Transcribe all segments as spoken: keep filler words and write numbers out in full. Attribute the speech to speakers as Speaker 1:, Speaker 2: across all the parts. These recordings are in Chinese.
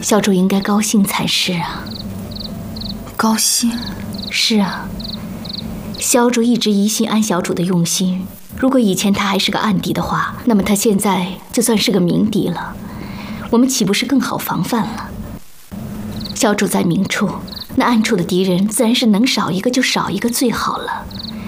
Speaker 1: 小主应该高兴才是啊。
Speaker 2: 高兴？
Speaker 1: 是啊，小主一直疑心安小主的用心。如果以前他还是个暗敌的话，那么他现在就算是个明敌了，我们岂不是更好防范了？小主在明处，那暗处的敌人自然是能少一个就少一个最好了。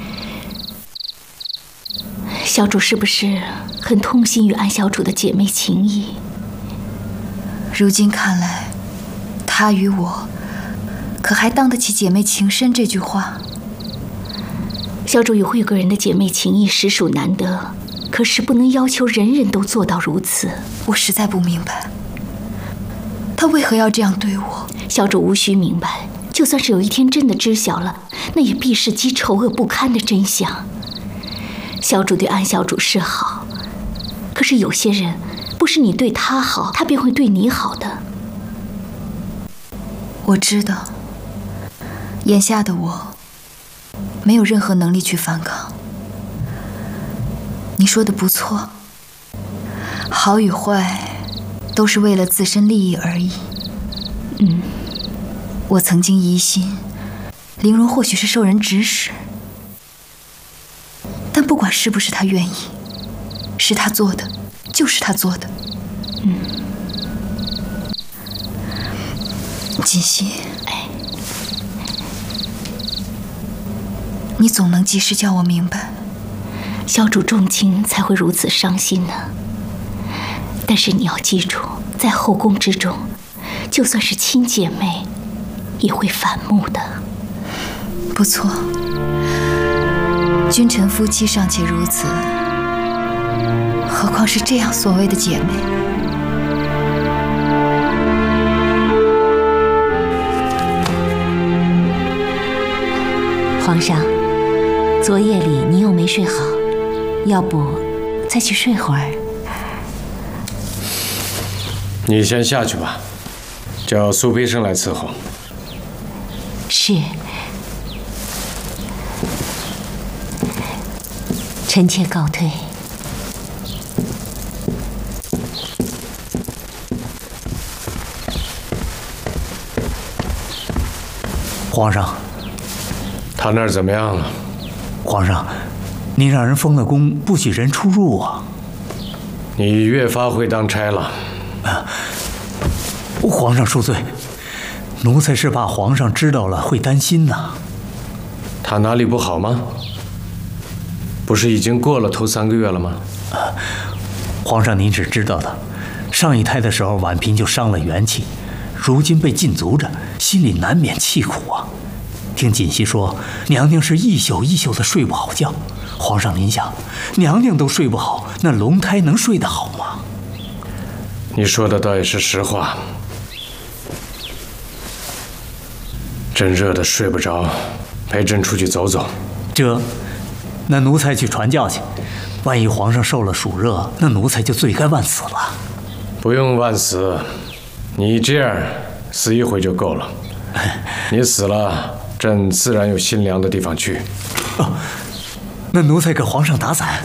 Speaker 1: 小主是不是很痛心于安小主的姐妹情谊？
Speaker 2: 如今看来，她与我可还当得起姐妹情深这句话？
Speaker 1: 小主与慧格人的姐妹情谊实属难得，可是不能要求人人都做到如此。
Speaker 2: 我实在不明白，她为何要这样对我？
Speaker 1: 小主无需明白，就算是有一天真的知晓了，那也必是极丑恶不堪的真相。小主对安小主是好，可是有些人不是你对他好，他便会对你好的。
Speaker 2: 我知道，眼下的我没有任何能力去反抗。你说的不错，好与坏都是为了自身利益而已。
Speaker 1: 嗯，
Speaker 2: 我曾经疑心玲珑或许是受人指使，但不管是不是他愿意，是他做的就是他做的。
Speaker 1: 嗯，
Speaker 2: 锦溪，
Speaker 1: 哎，
Speaker 2: 你总能及时叫我明白。
Speaker 1: 小主重情才会如此伤心呢。但是你要记住，在后宫之中，就算是亲姐妹，也会反目的。
Speaker 2: 不错，君臣夫妻尚且如此，何况是这样所谓的姐妹？
Speaker 3: 皇上，昨夜里你又没睡好，要不再去睡会儿？
Speaker 4: 你先下去吧，叫苏培生来伺候。
Speaker 3: 是。臣妾告退。
Speaker 5: 皇上，
Speaker 4: 他那儿怎么样了？
Speaker 5: 皇上，您让人封了宫，不许人出入啊！
Speaker 4: 你越发会当差了。
Speaker 5: 啊，皇上恕罪，奴才是怕皇上知道了会担心呐。
Speaker 4: 他哪里不好吗？不是已经过了头三个月了吗？
Speaker 5: 啊，皇上您是知道的，上一胎的时候婉嫔就伤了元气，如今被禁足着，心里难免凄苦啊。听锦溪说，娘娘是一宿一宿的睡不好觉。皇上您想，娘娘都睡不好，那龙胎能睡得好吗？
Speaker 4: 你说的倒也是实话。朕热得睡不着，陪朕出去走走。
Speaker 5: 这，那奴才去传教去。万一皇上受了暑热，那奴才就罪该万死了。
Speaker 4: 不用万死，你这样死一回就够了。你死了，朕自然有心凉的地方去。
Speaker 5: 哦，那奴才给皇上打伞。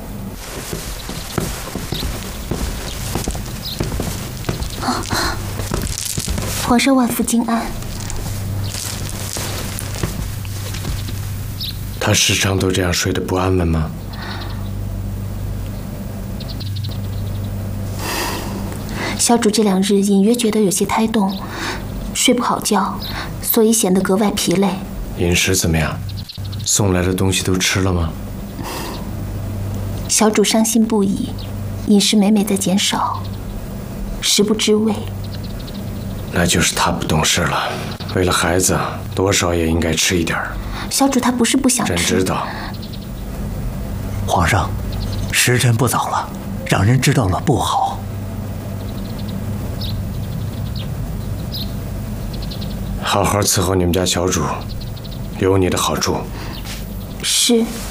Speaker 3: 皇上万福金安。
Speaker 4: 他时常都这样睡得不安稳吗？
Speaker 3: 小主这两日隐约觉得有些胎动，睡不好觉，所以显得格外疲累。
Speaker 4: 饮食怎么样？送来的东西都吃了吗？
Speaker 3: 小主伤心不已，饮食每每在减少，食不知味。
Speaker 4: 那就是他不懂事了。为了孩子，多少也应该吃一点。
Speaker 3: 小主他不是不想吃。
Speaker 4: 朕知道。
Speaker 5: 皇上，时辰不早了，让人知道了不好。
Speaker 4: 好好伺候你们家小主，有你的好处。
Speaker 3: 是。